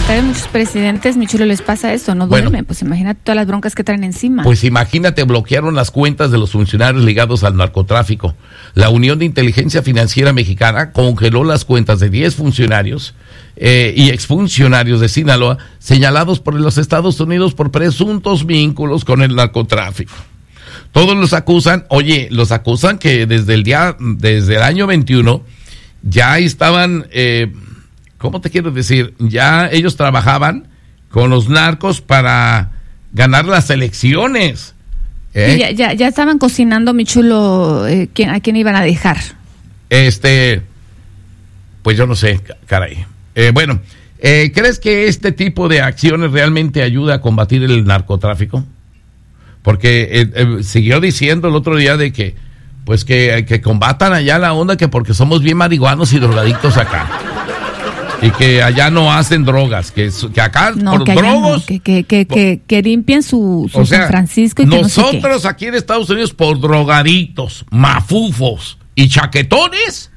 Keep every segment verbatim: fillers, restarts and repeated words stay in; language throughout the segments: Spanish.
secretarios, muchos presidentes, mi chulo, les pasa eso, no duermen. Bueno, pues imagínate todas las broncas que traen encima. Pues imagínate, bloquearon las cuentas de los funcionarios ligados al narcotráfico. La Unión de Inteligencia Financiera Mexicana congeló las cuentas de diez funcionarios eh, y exfuncionarios de Sinaloa señalados por los Estados Unidos por presuntos vínculos con el narcotráfico. Todos los acusan, oye, los acusan que desde el día, desde el año veintiuno, ya estaban, eh, ¿cómo te quiero decir? Ya ellos trabajaban con los narcos para ganar las elecciones. ¿eh? Sí, ya, ya, ya estaban cocinando, mi chulo, eh, ¿quién, a quién iban a dejar. Este, pues yo no sé, caray. Eh, bueno, eh, ¿crees que este tipo de acciones realmente ayuda a combatir el narcotráfico? Porque eh, eh, siguió diciendo el otro día de que, pues que, que combatan allá la onda, que porque somos bien marihuanos y drogadictos acá. Y que allá no hacen drogas, que, que acá no, por que allá drogos. No, que, que, que, que, que limpien su, su o sea, San Francisco y que nosotros no sé qué. Aquí en Estados Unidos por drogaditos, mafufos y chaquetones.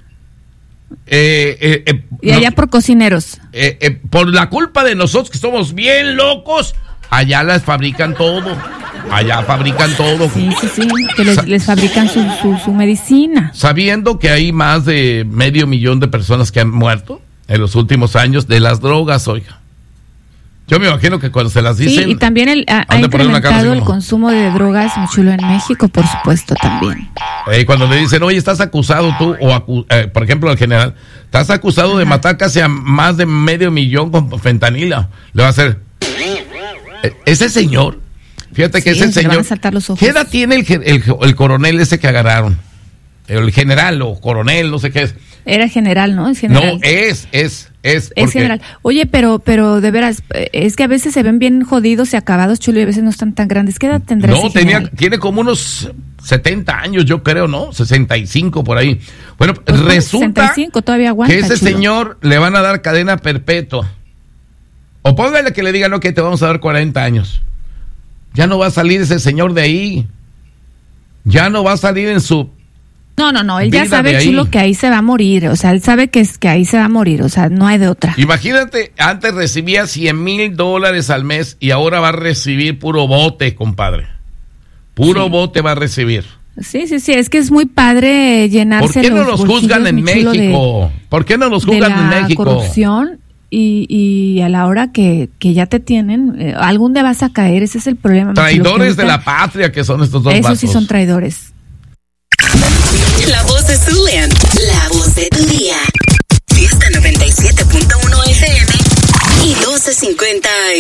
Eh, eh, eh, y allá no, por cocineros. Eh, eh, por la culpa de nosotros que somos bien locos, allá las fabrican todo. Allá fabrican todo. Sí, sí, sí, que les, Sa- les fabrican su, su, su medicina. Sabiendo que hay más de medio millón de personas que han muerto en los últimos años de las drogas, oiga. Yo me imagino que cuando se las dicen... Sí, y también el, ha, ha incrementado el consumo de drogas, muy chulo, en México, por supuesto, también. Eh, cuando le dicen, oye, estás acusado tú, o acu- eh, por ejemplo, al general, estás acusado Ajá. de matar casi a más de medio millón con fentanila. Le va a hacer... Eh, ese señor... Fíjate que sí, ese señor, ¿qué edad tiene el, el, el coronel ese que agarraron? El general o coronel, no sé qué es. Era general, ¿no? Es general. No, es, es, es. Es general. Oye, pero, pero de veras, es que a veces se ven bien jodidos y acabados, chulo, y a veces no están tan grandes. ¿Qué edad tendrá No, ese tenía, general? tiene como unos setenta años, yo creo, ¿no? sesenta y cinco por ahí. Bueno, pues resulta sesenta y cinco, todavía aguanta, que ese chulo. señor le van a dar cadena perpetua. O póngale que le digan, ok, te vamos a dar cuarenta años. Ya no va a salir ese señor de ahí. Ya no va a salir en su... No, no, no, él ya sabe, chulo, que ahí se va a morir. O sea, él sabe que, es, que ahí se va a morir. O sea, no hay de otra. Imagínate, antes recibía cien mil dólares al mes y ahora va a recibir puro bote, compadre. Puro sí. bote va a recibir. Sí, sí, sí, es que es muy padre llenarse. ¿Por qué no los nos juzgan en México? De, ¿Por qué no nos juzgan en México? Corrupción. Y, y a la hora que, que ya te tienen, eh, algún día vas a caer, ese es el problema. Traidores de la patria que son estos dos Esos vatos. sí son traidores. La voz de Zulian, la voz de tu día. Fiesta noventa y siete punto uno F M y doce cincuenta